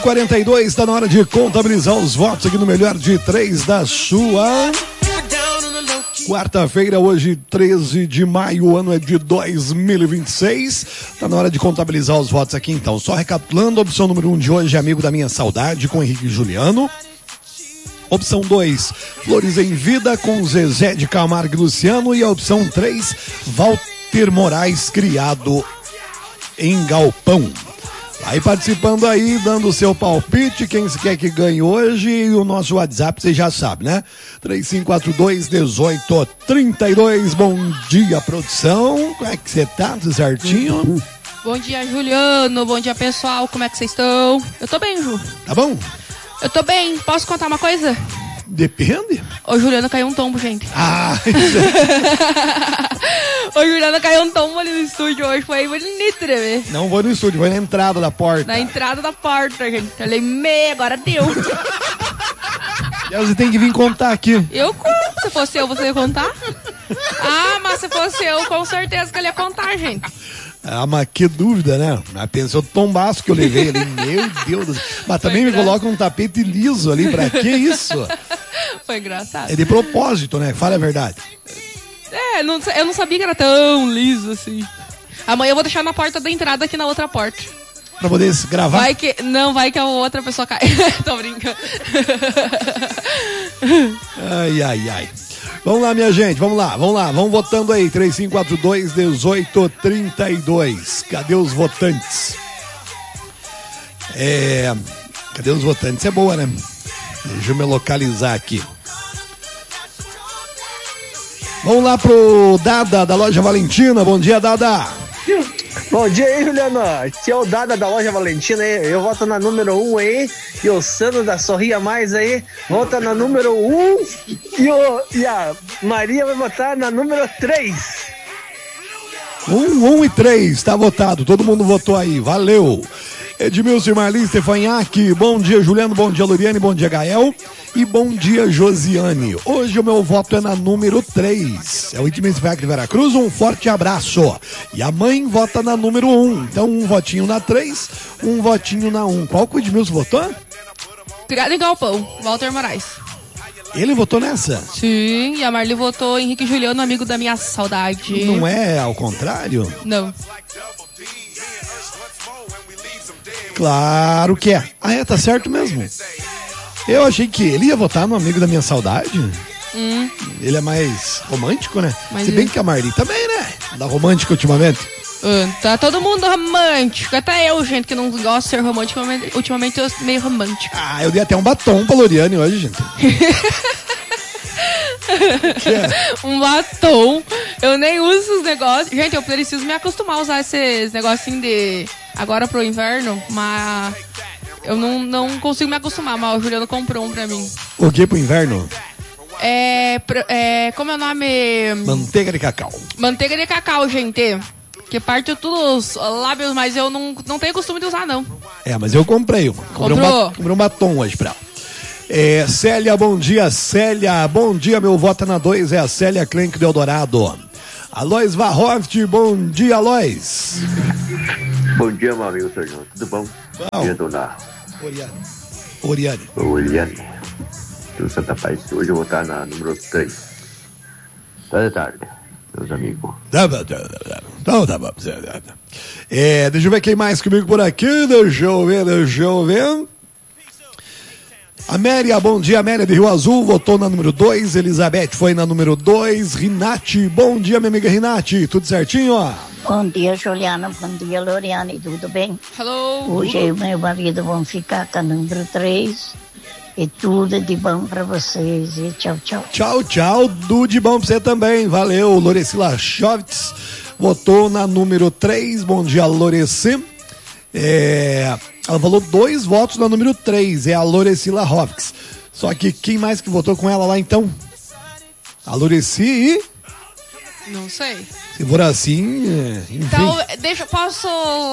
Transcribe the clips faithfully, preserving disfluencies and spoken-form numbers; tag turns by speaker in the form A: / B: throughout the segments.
A: quarenta e dois, está na hora de contabilizar os votos aqui no Melhor de Três da sua quarta-feira, hoje treze de maio, o ano é de dois mil e vinte e seis. Está na hora de contabilizar os votos aqui então. Só recapitulando, a opção número um de hoje é Amigo da Minha Saudade, com Henrique e Juliano. Opção dois, Flores em Vida, com Zezé de Camargo e Luciano. E a opção três, Walter Moraes, Criado em Galpão. Aí participando aí, dando o seu palpite, quem se quer que ganhe hoje, e o nosso WhatsApp, você já sabe, né? três cinco quatro dois, um oito três dois. Bom dia, produção. Como é que você tá? Tudo certinho?
B: Bom dia, Juliano. Bom dia, pessoal. Como é que vocês estão? Eu tô bem, Ju.
A: Tá bom?
B: Eu tô bem. Posso contar uma coisa?
A: Depende.
B: O Juliano caiu um tombo, gente.
A: Ah,
B: O Juliano caiu um tombo ali no estúdio hoje. Foi bonito, né?
A: não vou no estúdio, vou na entrada da porta.
B: Na entrada da porta, gente. Eu falei, meia, agora deu.
A: E aí você tem que vir contar aqui.
B: Eu conto. Se fosse eu, você ia contar? Ah, mas se fosse eu, com certeza que ele ia contar, gente.
A: Ah, mas que dúvida, né? Mas pensou o tombaço que eu levei ali. Meu Deus do céu. Mas também
B: Foi
A: me coloca um tapete liso ali. Pra que isso?
B: Foi engraçado.
A: É de propósito, né? Fala a verdade.
B: É, não, eu não sabia que era tão liso assim. Amanhã eu vou deixar na porta da entrada aqui na outra porta.
A: Pra poder gravar?
B: Vai que, não, vai que a outra pessoa cai. Tô brincando.
A: Ai, ai, ai. Vamos lá, minha gente, vamos lá, vamos lá, vamos votando aí, três cinco quatro dois, um oito três dois. Cadê os votantes? É... Cadê os votantes? É boa, né? Deixa eu me localizar aqui. Vamos lá pro Dada, da Loja Valentina. Bom dia, Dada.
C: Bom dia aí, Juliano. Aqui é o Dada da Loja Valentina aí. Eu voto na número um aí. E o Sandro da Sorria Mais aí vota na número um. E, o, e a Maria vai votar na número três.
A: Um, um e três, tá votado. Todo mundo votou aí. Valeu. Edmilson e Marlins Stefanhac. Bom dia, Juliano. Bom dia, Luriane. Bom dia, Gael. E bom dia, Josiane. Hoje o meu voto é na número três. É o Edmilson Stefanhac de Veracruz. Um forte abraço. E a mãe vota na número um. Então, um votinho na três, um votinho na um. Qual que o Edmilson votou?
B: Criado em Galpão, Walter Moraes.
A: Ele votou nessa?
B: Sim, e a Marli votou Henrique Juliano, amigo da minha saudade.
A: Não é ao contrário?
B: Não.
A: Claro que é. Ah, é, tá certo mesmo. Eu achei que ele ia votar no amigo da minha saudade.
B: Hum.
A: Ele é mais romântico, né?
B: Mas
A: Se bem
B: ele...
A: que a Marli também, né? Da romântica ultimamente.
B: Uh, tá todo mundo romântico. Até eu, gente, que não gosta de ser romântico. Ultimamente eu sou meio romântico.
A: Ah, eu dei até um batom pra Loriane hoje, gente.
B: É? Um batom. Eu nem uso esses negócios. Gente, eu preciso me acostumar a usar esses negocinhos de... Agora pro inverno, mas... Eu não, não consigo me acostumar, mas o Juliano comprou um pra mim.
A: O que pro inverno?
B: É, é... Como é o nome?
A: Manteiga de cacau.
B: Manteiga de cacau, gente. Que parte todos os lábios, mas eu não, não tenho costume de usar, não.
A: É, mas eu comprei uma. Comprei, um, ba- comprei um batom hoje pra ela. É, Célia, bom dia, Célia. Bom dia, meu voto é na dois, é a Célia Clenk do Eldorado. Alois Varroft, bom dia, Alois.
D: Bom dia, meu amigo Sérgio. Tudo bom?
A: Bom
D: dia, dona
A: Oriane. Oriane.
D: Oriane. Do Santa Paz. Hoje eu vou estar na número três. Tá de tarde, meus amigos.
A: Então tá bom. É, deixa eu ver quem mais comigo por aqui. Deixa eu ver, deixa eu ver. Amélia, bom dia, Amélia de Rio Azul, votou na número dois, Elizabeth foi na número dois, Rinati, bom dia, minha amiga Rinati, tudo certinho, ó?
E: Bom dia, Juliana, bom dia, Loriane, tudo bem?
B: Hello.
E: Hoje eu e meu marido vão ficar com a número três e tudo de bom pra vocês e tchau, tchau.
A: Tchau, tchau, tudo de bom pra você também, valeu, Lorecila Chovitz, votou na número três, bom dia, Loreci. É, ela falou dois votos na número três, é a Lorecila Rovix. Só que quem mais que votou com ela lá então? A Loreci e...
B: Não sei.
A: Se for assim, é, enfim.
B: Então, deixa, posso...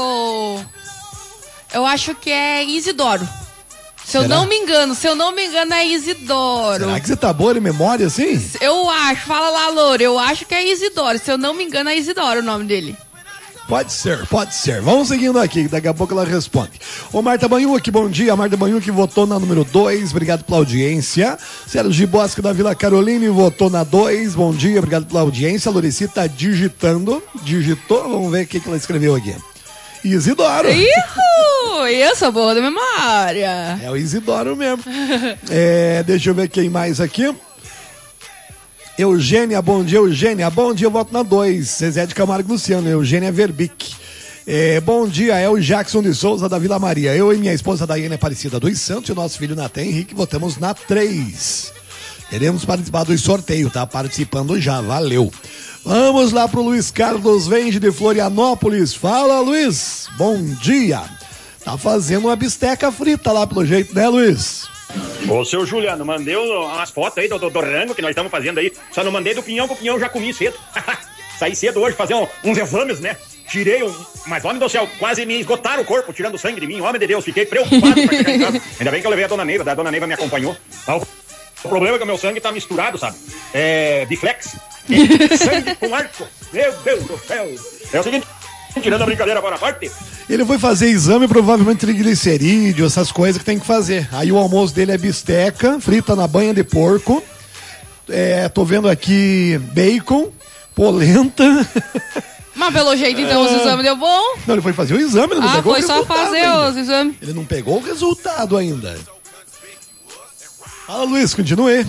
B: Eu acho que é Isidoro. Se eu
A: Será?
B: não me engano, se eu não me engano é Isidoro.
A: Será que você tá boa de memória assim?
B: Eu acho, fala lá, Loura, eu acho que é Isidoro. Se eu não me engano é Isidoro o nome dele.
A: Pode ser, pode ser. Vamos seguindo aqui, daqui a pouco ela responde. Ô Marta Banhuque, bom dia. Marta Banhuque votou na número dois, obrigado pela audiência. Sérgio Bosque da Vila Caroline votou na dois, bom dia, obrigado pela audiência. A Lorici tá digitando, digitou, vamos ver o que, que ela escreveu aqui. Isidoro.
B: Ihu, isso, boa da memória.
A: É o Isidoro mesmo. É, deixa eu ver quem mais aqui. Eugênia, bom dia, Eugênia. Bom dia, eu voto na dois. Zezé de Camargo e Luciano, Eugênia Verbic. É, bom dia, é o Jackson de Souza da Vila Maria. Eu e minha esposa Daiane Aparecida dos Santos e o nosso filho Natan Henrique votamos na três. Queremos participar do sorteio, tá participando já, valeu. Vamos lá pro Luiz Carlos Vende de Florianópolis. Fala, Luiz. Bom dia. Tá fazendo uma bisteca frita lá pelo jeito, né, Luiz?
F: Ô, seu Juliano, mandei umas fotos aí do, do, do rango que nós estamos fazendo aí. Só não mandei do pinhão, que o pinhão já comi cedo. Saí cedo hoje fazer um, uns exames, né? Tirei um... Mas, homem do céu, quase me esgotaram o corpo, tirando sangue de mim. Homem de Deus, fiquei preocupado pra chegar em casa. Ainda bem que eu levei a dona Neiva, a dona Neiva me acompanhou. O problema é que o meu sangue tá misturado, sabe? É... biflex. É sangue com arco. Meu Deus do céu. É o seguinte... Tirando a brincadeira para a parte.
A: Ele foi fazer exame, provavelmente triglicerídeo, essas coisas que tem que fazer. Aí o almoço dele é bisteca, frita na banha de porco. É, tô vendo aqui bacon, polenta.
B: Mas pelo jeito, então, os exames deu bom?
A: Não, ele foi fazer o exame, ele não
B: ah,
A: pegou o
B: resultado. Ah, foi só fazer
A: ainda.
B: os exames.
A: Ele não pegou o resultado ainda. Fala, Luiz, continue.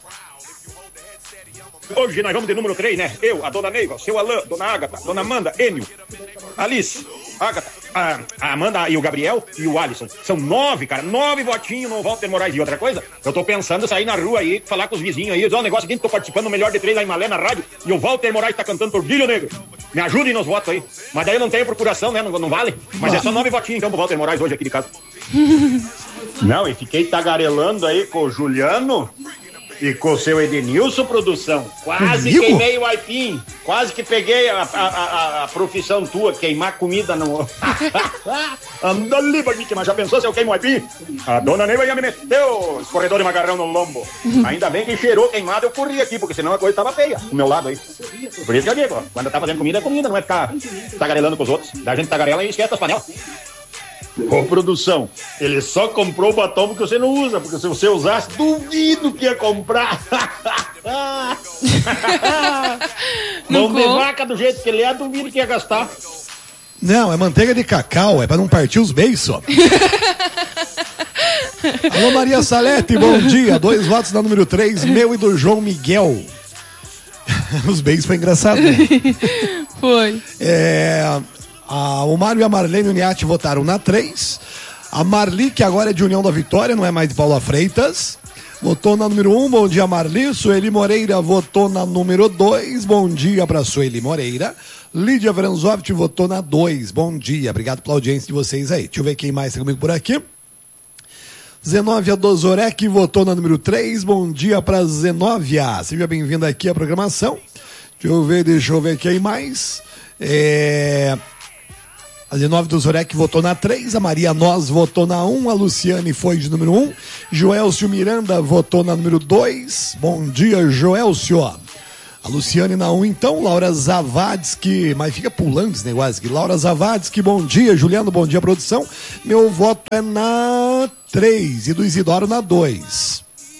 F: Hoje nós vamos de número três, né? Eu, a dona Neiva, seu Alain, dona Ágata, dona Amanda, Enio, Alice, Ágata, a, a Amanda e o Gabriel e o Alisson. São nove, cara, nove votinhos no Walter Moraes. E outra coisa, eu tô pensando em sair na rua aí, falar com os vizinhos aí, dizer um negócio seguinte, tô participando do Melhor de Três lá em Malé na rádio e o Walter Moraes tá cantando Tordilho Negro. Me ajudem nos votos aí. Mas daí eu não tenho procuração, né? Não, não vale. Mas é só nove votinhos então pro Walter Moraes hoje aqui de casa. Não, e fiquei tagarelando aí com o Juliano e com o seu Edenilson, produção. Quase Comigo? Queimei o aipim. Quase que peguei a, a, a, a profissão tua, queimar comida no... Anda ali, Bagnique, mas já pensou se eu queimo o aipim? A dona Neiva ia me meteu escorredor de macarrão no lombo. Ainda bem que cheirou queimado, eu corri aqui, porque senão a coisa tava feia do meu lado aí. Por isso que eu digo, ó, quando tá fazendo comida, é comida, não é ficar tagarelando com os outros. Da gente tagarela e esquece as panelas. Ô, produção, ele só comprou o batom porque você não usa, porque se você usasse, duvido que ia comprar. Mão de vaca do jeito que ele é, duvido que ia gastar.
A: Não, é manteiga de cacau, é pra não partir os beiços. Alô, Maria Salete, bom dia. Dois votos na número três, meu e do João Miguel. Os beijos foi engraçado, né?
B: Foi.
A: É... Ah, o Mário e a Marlene Uniati votaram na três. A Marli, que agora é de União da Vitória, não é mais de Paula Freitas, votou na número um. Bom dia, Marli. Sueli Moreira votou na número dois. Bom dia para Sueli Moreira. Lídia Vranzovic votou na dois. Bom dia. Obrigado pela audiência de vocês aí. Deixa eu ver quem mais está comigo por aqui. Zenóvia Dozorek votou na número três. Bom dia para Zenóvia. Seja bem-vinda aqui à programação. Deixa eu ver, deixa eu ver quem mais. É... A Zenóvia Dozorek votou na três, a Maria Nós votou na um, a Luciane foi de número um, Joelcio Miranda votou na número dois. Bom dia, Joelcio. A Luciane na um, então, Laura Zavadski, mas fica pulando esse negócio aqui. Laura Zavadski, bom dia, Juliano, bom dia, produção. Meu voto é na três e do Isidoro na dois.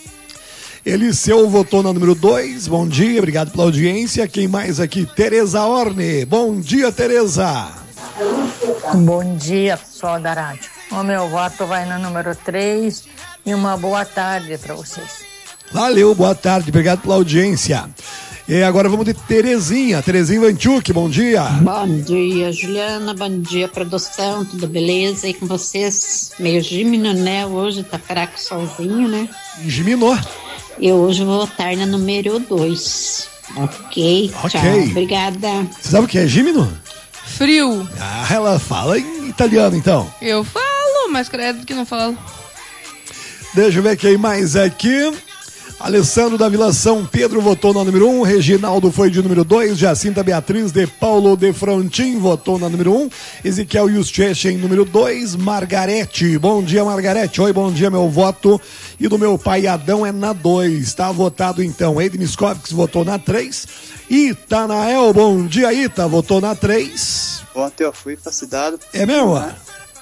A: Eliseu votou na número dois, bom dia, obrigado pela audiência. Quem mais aqui? Tereza Orne, bom dia, Tereza.
G: Bom dia, pessoal da rádio. O meu voto vai no número três e uma boa tarde para vocês.
A: Valeu, boa tarde, obrigado pela audiência. E agora vamos de Terezinha, Terezinha Vanchuk, bom dia.
H: Bom dia, Juliana, bom dia, produção, tudo beleza? E com vocês, meio gimino, né? Hoje tá fraco sozinho, né?
A: Giminou.
H: Eu hoje vou votar na número dois. Ok,
A: Ok.
H: Tchau, obrigada.
A: Você sabe o que é gimino?
B: Frio.
A: Ah, ela fala em italiano, então.
B: Eu falo, mas credo que não falo.
A: Deixa eu ver quem mais aqui. Alessandro da Vila São Pedro votou na número um, Reginaldo foi de número dois, Jacinta Beatriz de Paulo de Frontin votou na número um, Ezequiel Juschecha em número dois, Margarete, bom dia Margarete, oi, bom dia, meu voto e do meu pai Adão é na dois, tá votado então, Edmis Kovics votou na três Itanael, bom dia, Ita, votou na três.
I: Ontem eu fui pra cidade.
A: É mesmo?
I: Né?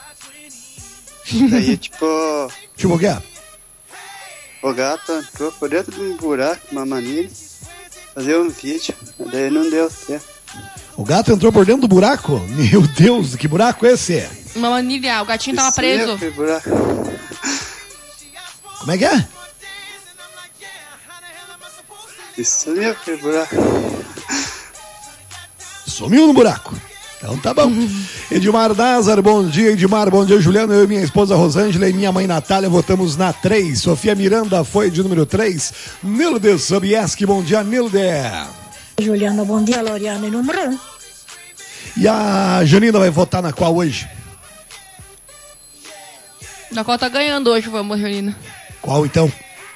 I: Daí, tipo...
A: Tipo o quê?
I: O gato entrou por dentro de um buraco, uma manilha, fazer um vídeo, daí não deu certo.
A: O gato entrou por dentro do buraco? Meu Deus, que buraco é esse?
B: Uma manilha, o gatinho tava
I: Isso
B: preso.
I: mesmo, que buraco.
A: Como é que é?
I: Isso mesmo, que buraco.
A: Sumiu no buraco. Então tá bom. Edmar Nazar, bom dia, Edmar, bom dia, Juliano. Eu e minha esposa Rosângela e minha mãe Natália votamos na três. Sofia Miranda foi de número três. Nilde Sobieski, bom dia, Nilde.
E: Juliana, bom dia, Loriana, número um.
A: E a Janina vai votar na qual hoje?
B: Na qual tá ganhando hoje, vamos, Janina.
A: Qual então?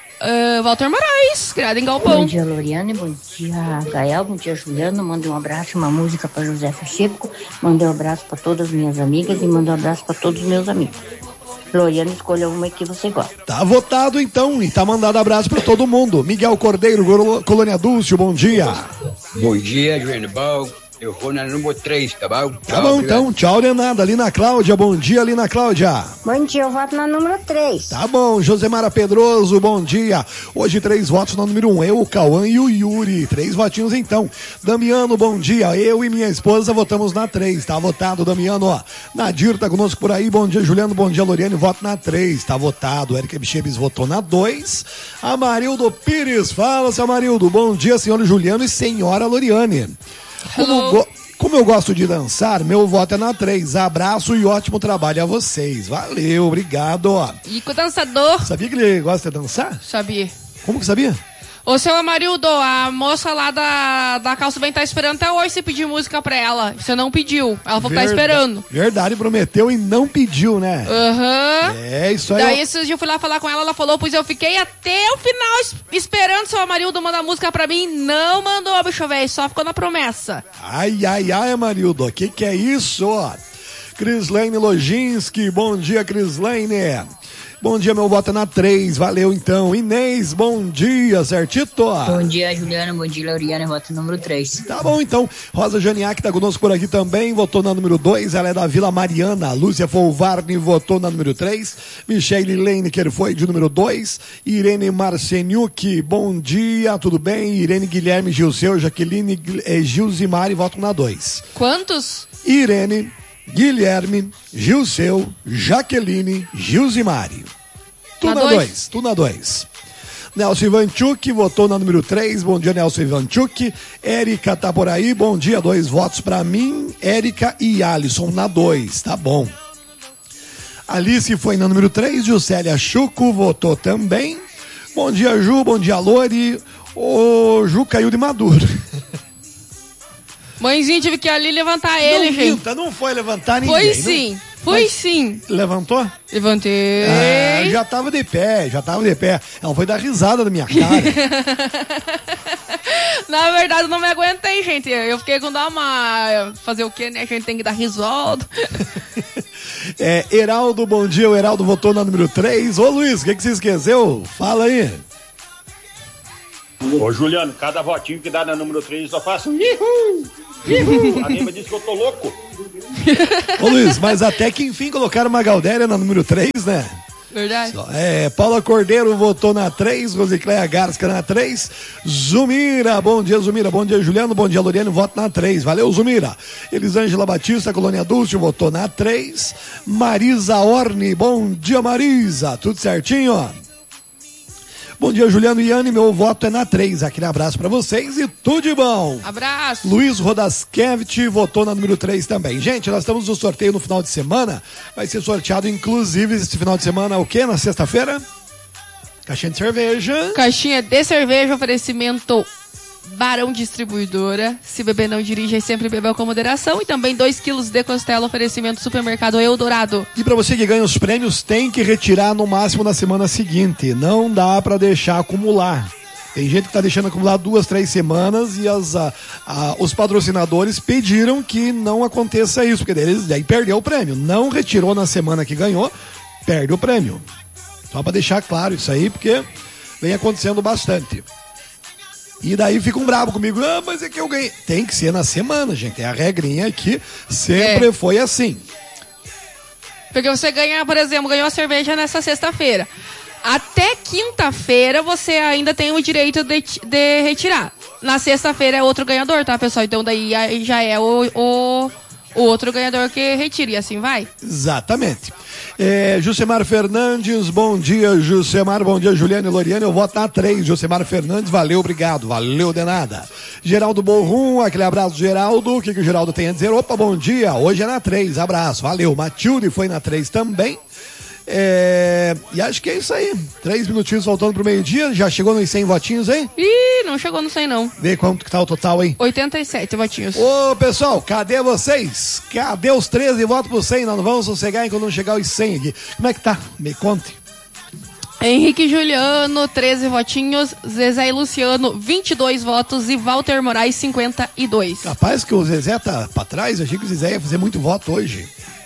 B: Uh, Walter Moraes, criado em Galpão.
E: Bom dia, Loriane, bom dia, Gael, bom dia, Juliano. Mandei um abraço, uma música para José Chico. Mandei um abraço para todas as minhas amigas e mandei um abraço para todos os meus amigos. Loriane, escolha uma que você gosta.
A: Tá votado então e tá mandado abraço para todo mundo. Miguel Cordeiro, Colônia Dulce, bom dia.
J: Bom dia, Juliano Bal. Eu vou na número três, tá bom?
A: Tá
J: Tchau,
A: bom,
J: obrigado.
A: então. Tchau, Leonardo. Ali na Cláudia, bom dia, ali na Cláudia.
E: Bom dia, eu voto na número três.
A: Tá bom, Josemara Pedroso, bom dia. Hoje três votos na número um, eu, o Cauã e o Yuri. Três votinhos então. Damiano, bom dia. Eu e minha esposa votamos na três. Tá votado, Damiano, ó. Nadir tá conosco por aí, bom dia, Juliano, bom dia, Loriane, voto na três. Tá votado. Érica Bichebes votou na dois. Amarildo Pires, fala, seu Amarildo. Bom dia, senhor Juliano e senhora Loriane. Como go... Como eu gosto de dançar, meu voto é na três. Abraço e ótimo trabalho a vocês. Valeu, obrigado.
B: E com o dançador.
A: Sabia que ele gosta de dançar?
B: Sabia.
A: Como que sabia?
B: Ô, seu Amarildo, a moça lá da, da Calça Bem tá esperando até hoje você pedir música pra ela. Você não pediu. Ela falou que tá esperando.
A: Verdade, prometeu e não pediu, né?
B: Aham.
A: Uhum. É, isso aí.
B: Daí
A: eu...
B: esses dias eu fui lá falar com ela, ela falou, pois eu fiquei até o final es- esperando seu Amarildo mandar música pra mim. Não mandou, bicho velho, só ficou na promessa.
A: Ai, ai, ai, Amarildo, que que é isso? Crislane Loginski, bom dia, Crislane. Bom dia, meu voto é na três, valeu então. Inês, bom dia, certito?
E: Bom dia, Juliana, bom dia, Loriana, voto número três.
A: Tá bom então. Rosa Janiak tá conosco por aqui também, votou na número dois, ela é da Vila Mariana. Lúcia Folvarni votou na número três. Michele Leineker foi de número dois. Irene Marceniuk, bom dia, tudo bem? Irene Guilherme Gilceu, Jaqueline eh, Gilzimari votam na dois.
B: Quantos?
A: Irene, Guilherme, Gilceu, Jaqueline, Gilzimari. Tu na dois, tu na dois. Nelson Ivanchuk votou na número três. Bom dia, Nelson Ivanchuk. Érica tá por aí. Bom dia, dois votos pra mim. Érica e Alisson na dois. Tá bom. Alice foi na número três. Juscelia Chuco votou também. Bom dia, Ju. Bom dia, Lori. O Ju caiu de maduro.
B: Mãezinha, tive que ir ali levantar ele,
A: não,
B: gente.
A: Minta, não foi levantar ninguém.
B: Foi
A: não...
B: sim, foi Mas sim.
A: Levantou?
B: Levantei.
A: Ah, já tava de pé, já tava de pé. Ela foi dar risada da minha cara.
B: Na verdade, eu não me aguentei, gente. Eu fiquei com dar uma... Fazer o quê, né? A gente tem que dar risada.
A: É, Heraldo, bom dia. O Heraldo votou na número três. Ô, Luiz, o que, que você esqueceu? Fala aí.
F: Ô, Juliano, cada votinho que dá na número três eu só faço ihu, ihu. A Neiva disse que eu tô louco.
A: Ô, Luiz, mas até que enfim colocaram uma Galdéria na número três, né?
B: Verdade.
A: É, Paula Cordeiro votou na três, Rosicléia Garsca na três, Zumira, bom dia, Zumira, bom dia, Juliano, bom dia, Loriano, voto na três, valeu, Zumira. Elisângela Batista, Colônia Dulce, votou na três, Marisa Orne, bom dia, Marisa, tudo certinho, ó. Bom dia, Juliano e Yane, meu voto é na três. Aquele abraço pra vocês e tudo de bom.
B: Abraço.
A: Luiz Rodaskevich votou na número três também. Gente, nós estamos no sorteio no final de semana. Vai ser sorteado, inclusive, esse final de semana, o quê? Na sexta-feira? Caixinha de cerveja.
B: Caixinha de cerveja, oferecimento Barão Distribuidora. Se beber não dirija e sempre bebeu com moderação. E também dois quilos de costela, oferecimento Supermercado Eldorado.
A: E para você que ganha os prêmios, tem que retirar no máximo na semana seguinte. Não dá para deixar acumular. Tem gente que tá deixando acumular duas, três semanas e as, a, a, os patrocinadores pediram que não aconteça isso, porque eles daí perdeu o prêmio. Não retirou na semana que ganhou, perde o prêmio. Só para deixar claro isso aí, porque vem acontecendo bastante. E daí ficam bravos comigo. Ah, mas é que eu ganhei. Tem que ser na semana, gente. É a regrinha aqui. Sempre é. foi assim.
B: Porque você ganha, por exemplo, ganhou a cerveja nessa sexta-feira. Até quinta-feira você ainda tem o direito de, de retirar. Na sexta-feira é outro ganhador, tá, pessoal? Então daí já é o, o, o outro ganhador que retira. E assim vai?
A: Exatamente. É, Jusemar Fernandes, bom dia, Jusemar, bom dia, Juliana e Loriane, eu voto na três, Jusemar Fernandes, valeu, obrigado, valeu de nada. Geraldo Borrum, aquele abraço, Geraldo, o que, que o Geraldo tem a dizer? Opa, bom dia, hoje é na três, abraço, valeu, Matilde foi na três também. É, e acho que é isso aí. Três minutinhos faltando pro meio-dia. Já chegou nos cem votinhos, hein?
B: Ih, não chegou no cem, não.
A: Vê quanto que tá o total, hein?
B: oitenta e sete votinhos.
A: Ô, pessoal, cadê vocês? Cadê os treze votos pro cem? Nós não vamos sossegar enquanto não chegar os cem aqui. Como é que tá? Me conte.
B: Henrique Juliano, treze votinhos. Zezé e Luciano, vinte e dois votos. E Walter Moraes, cinquenta e dois.
A: Capaz que o Zezé tá pra trás. Eu achei que o Zezé ia fazer muito voto hoje.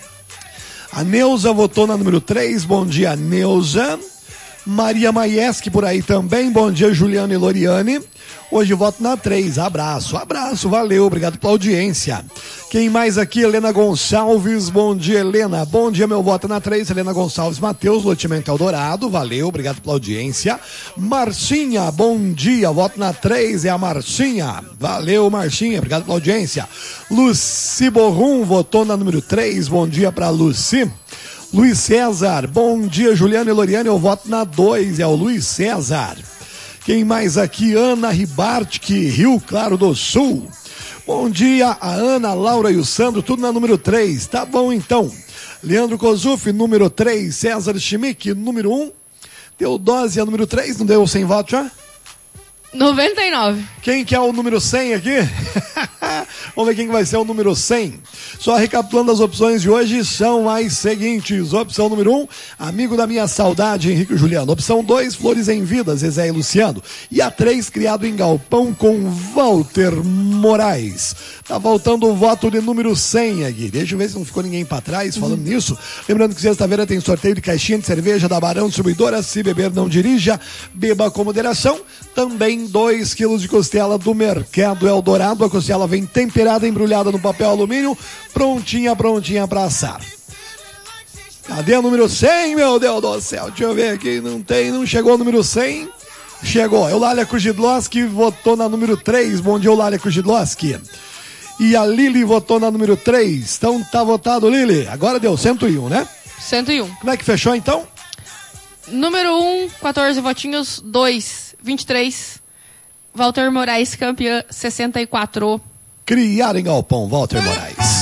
A: A Neuza votou na número três, bom dia, Neuza. Maria Maieski por aí também, bom dia, Juliana e Loriane. Hoje voto na três, abraço, abraço, valeu, obrigado pela audiência. Quem mais aqui? Helena Gonçalves, bom dia, Helena. Bom dia, meu voto na três, Helena Gonçalves Matheus, loteamento Eldorado, valeu, obrigado pela audiência. Marcinha, bom dia, voto na três, é a Marcinha, valeu, Marcinha, obrigado pela audiência. Luci Borrum votou na número três, bom dia pra Luci. Luiz César, bom dia, Juliana e Loriane, eu voto na dois, é o Luiz César. Quem mais aqui? Ana Ribartke, Rio Claro do Sul. Bom dia, a Ana, a Laura e o Sandro, tudo na número três. Tá bom, então. Leandro Kozufi, número três. César Schmick, número um. Teodósia, número três. Não deu cem votos já?
B: noventa e nove.
A: Quem que é o número cem aqui? Vamos ver quem que vai ser o número cem. Só recapitulando as opções de hoje, são as seguintes. Opção número um, amigo da minha saudade, Henrique Juliano. Opção dois, Flores em Vida, Zezé e Luciano. E a três, criado em galpão com Walter Moraes. Tá faltando o voto de número cem aqui. Deixa eu ver se não ficou ninguém pra trás falando uhum. nisso. Lembrando que sexta-feira tem sorteio de caixinha de cerveja da Barão Distribuidora. Se beber, não dirija. Beba com moderação. Também dois quilos de costela do Mercado Eldorado. A costela vem temperada, embrulhada no papel alumínio, prontinha, prontinha para assar. Cadê o número cem, meu Deus do céu? Deixa eu ver aqui, não tem, não chegou o número cem. Chegou, Eulália Kujidlowski votou na número três, bom dia, Eulália Kujidlowski. E a Lili votou na número três, então tá votado, Lili. Agora deu cento e um, né?
B: cento e um.
A: Como é que fechou, então?
B: Número um, quatorze votinhos, dois, vinte e três. Walter Moraes, campeã, sessenta e quatro.
A: Criar em galpão, Walter Moraes.